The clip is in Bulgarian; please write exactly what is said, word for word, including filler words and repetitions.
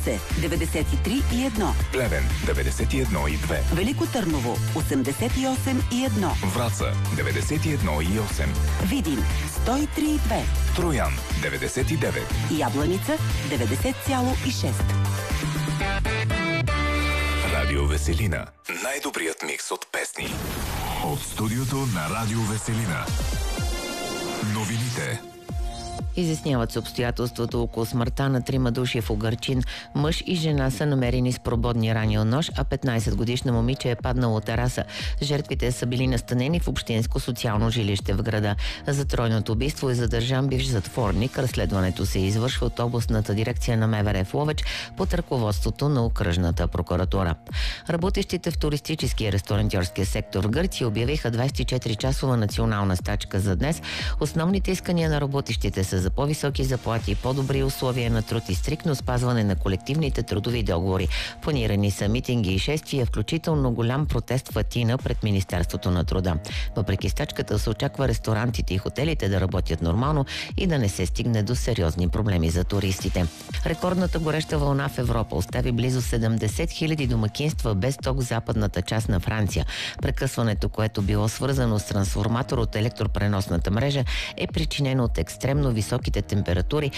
деветдесет и три и едно. Плевен деветдесет и едно и две. Велико Търново осемдесет и осем и едно. Враца деветдесет и едно и осем. Видин сто и три и две. Троян деветдесет и девет. Ябланица деветдесет цяло и шест. Радио Веселина. Най-добрият микс от песни. От студиото на Радио Веселина. Новините. Изясняват се обстоятелството около смъртта на трима души в Угърчин. Мъж и жена са намерени с прободни рани от нож, а петнайсетгодишна момиче е паднала от тераса. Жертвите са били настанени в общинско социално жилище в града. За тройното убийство е задържан бивш затворник. Разследването се извършва от областната дирекция на МВР в Ловеч под ръководството на окръжната прокуратура. Работещите в туристическия и ресторантьорския сектор в Гърция обявиха двайсет и четири часова национална стачка за днес. Основните искания на работещите са за по-високи заплати, по-добри условия на труд и стриктно спазване на колективните трудови договори. Планирани са митинги и шествия, включително голям протест в Атина пред Министерството на труда. Въпреки стачката се очаква ресторантите и хотелите да работят нормално и да не се стигне до сериозни проблеми за туристите. Рекордната гореща вълна в Европа остави близо седемдесет хиляди домакинства без ток в западната част на Франция. Прекъсването, което било свързано с трансформатор от електропреносната мрежа, е причинено от екстремно високите температури,